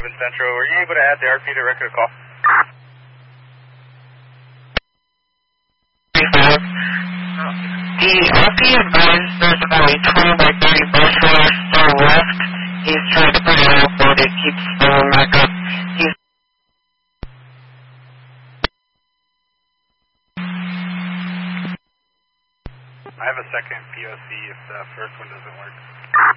Central, were you able to add the RP to record a call? The RP advised there's about a 20 by 30 bus rush to the left. He's trying to put it out, but it keeps going back up. I have a second POC if the first one doesn't work.